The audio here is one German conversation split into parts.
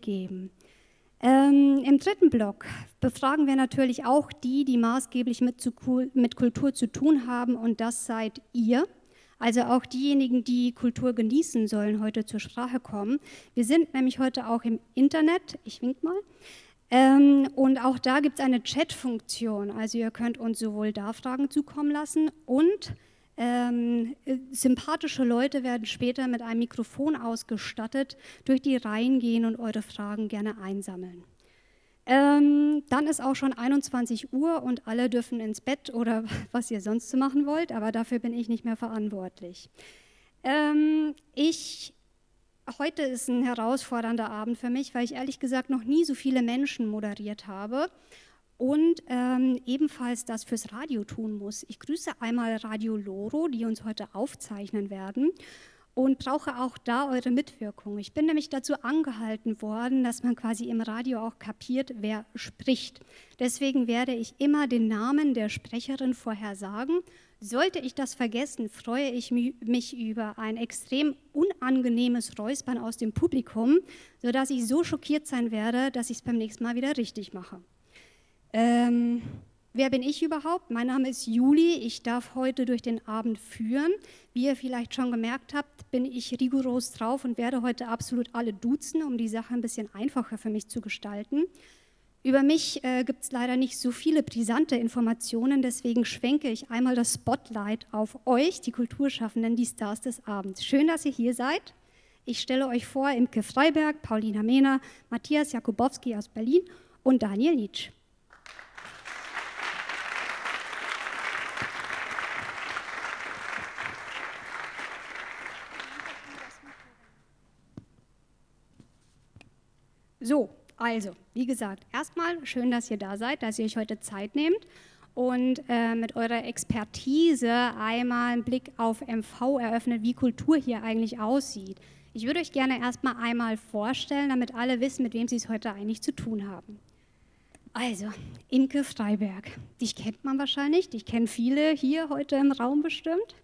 mitgeben. Im dritten Block befragen wir natürlich auch die, die maßgeblich mit Kultur zu tun haben, und das seid ihr. Also auch diejenigen, die Kultur genießen, sollen heute zur Sprache kommen. Wir sind nämlich heute auch im Internet, ich wink mal, und auch da gibt es eine Chat-Funktion. Also ihr könnt uns sowohl da Fragen zukommen lassen und sympathische Leute werden später mit einem Mikrofon ausgestattet, durch die Reihen gehen und eure Fragen gerne einsammeln. Dann ist auch schon 21 Uhr und alle dürfen ins Bett oder was ihr sonst so machen wollt, aber dafür bin ich nicht mehr verantwortlich. Heute ist ein herausfordernder Abend für mich, weil ich ehrlich gesagt noch nie so viele Menschen moderiert habe und ebenfalls das fürs Radio tun muss. Ich grüße einmal Radio Loro, die uns heute aufzeichnen werden, und brauche auch da eure Mitwirkung. Ich bin nämlich dazu angehalten worden, dass man quasi im Radio auch kapiert, wer spricht. Deswegen werde ich immer den Namen der Sprecherin vorher sagen. Sollte ich das vergessen, freue ich mich über ein extrem unangenehmes Räuspern aus dem Publikum, sodass ich so schockiert sein werde, dass ich es beim nächsten Mal wieder richtig mache. Wer bin ich überhaupt? Mein Name ist Juli, ich darf heute durch den Abend führen. Wie ihr vielleicht schon gemerkt habt, bin ich rigoros drauf und werde heute absolut alle duzen, um die Sache ein bisschen einfacher für mich zu gestalten. Über mich gibt es leider nicht so viele brisante Informationen, deswegen schwenke ich einmal das Spotlight auf euch, die Kulturschaffenden, die Stars des Abends. Schön, dass ihr hier seid. Ich stelle euch vor Imke Freiberg, Paulina Mehner, Matthias Jakubowski aus Berlin und Daniel Nitsch. So, also, wie gesagt, erstmal schön, dass ihr da seid, dass ihr euch heute Zeit nehmt und mit eurer Expertise einmal einen Blick auf MV eröffnet, wie Kultur hier eigentlich aussieht. Ich würde euch gerne erstmal einmal vorstellen, damit alle wissen, mit wem sie es heute eigentlich zu tun haben. Also, Imke Freiberg, dich kennt man wahrscheinlich, dich kennen viele hier heute im Raum bestimmt.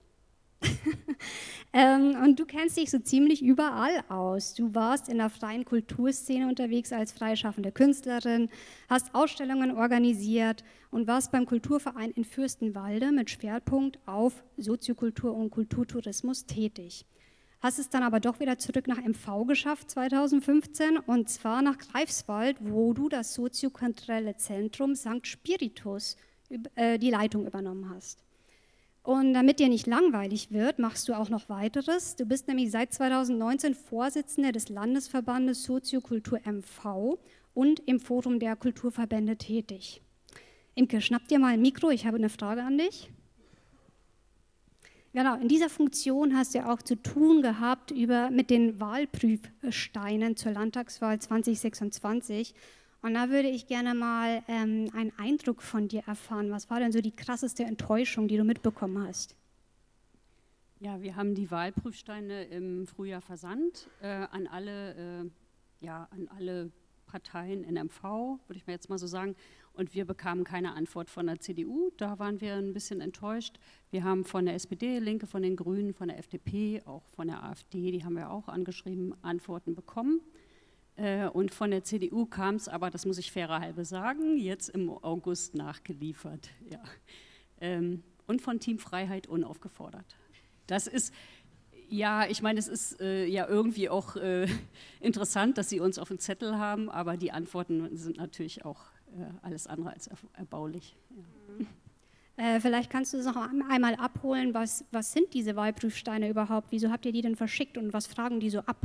Und du kennst dich so ziemlich überall aus. Du warst in der freien Kulturszene unterwegs als freischaffende Künstlerin, hast Ausstellungen organisiert und warst beim Kulturverein in Fürstenwalde mit Schwerpunkt auf Soziokultur und Kulturtourismus tätig. Hast es dann aber doch wieder zurück nach MV geschafft 2015 und zwar nach Greifswald, wo du das soziokulturelle Zentrum St. Spiritus die Leitung übernommen hast. Und damit dir nicht langweilig wird, machst du auch noch weiteres. Du bist nämlich seit 2019 Vorsitzende des Landesverbandes Soziokultur MV und im Forum der Kulturverbände tätig. Imke, schnapp dir mal ein Mikro, ich habe eine Frage an dich. Genau, in dieser Funktion hast du auch zu tun gehabt mit den Wahlprüfsteinen zur Landtagswahl 2026. Und da würde ich gerne mal einen Eindruck von dir erfahren. Was war denn so die krasseste Enttäuschung, die du mitbekommen hast? Ja, wir haben die Wahlprüfsteine im Frühjahr versandt an alle Parteien in MV, würde ich mir jetzt mal so sagen. Und wir bekamen keine Antwort von der CDU. Da waren wir ein bisschen enttäuscht. Wir haben von der SPD, Linke, von den Grünen, von der FDP, auch von der AfD, die haben wir auch angeschrieben, Antworten bekommen. Und von der CDU kam es aber, das muss ich fairerhalber sagen, jetzt im August nachgeliefert. Ja. Und von Team Freiheit unaufgefordert. Das ist, ja, ich meine, es ist ja irgendwie auch interessant, dass sie uns auf dem Zettel haben, aber die Antworten sind natürlich auch alles andere als erbaulich. Ja. Vielleicht kannst du es noch einmal abholen, was sind diese Wahlprüfsteine überhaupt? Wieso habt ihr die denn verschickt und was fragen die so ab?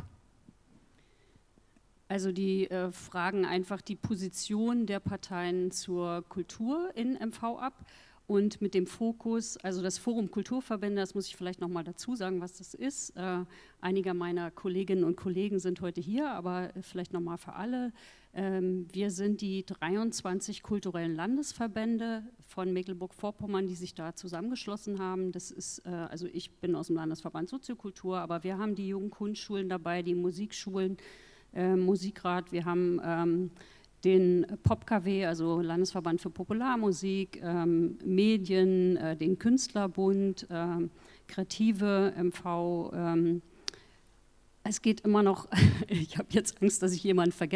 Also die fragen einfach die Position der Parteien zur Kultur in MV ab und mit dem Fokus, also das Forum Kulturverbände, das muss ich vielleicht nochmal dazu sagen, was das ist. Einige meiner Kolleginnen und Kollegen sind heute hier, aber vielleicht nochmal für alle. Wir sind die 23 kulturellen Landesverbände von Mecklenburg-Vorpommern, die sich da zusammengeschlossen haben. Das ist, also ich bin aus dem Landesverband Soziokultur, aber wir haben die Jugendkunstschulen dabei, die Musikschulen, Musikrat, wir haben den Pop-KW, also Landesverband für Popularmusik, Medien, den Künstlerbund, Kreative, MV. Es geht immer noch, ich habe jetzt Angst, dass ich jemanden vergesse.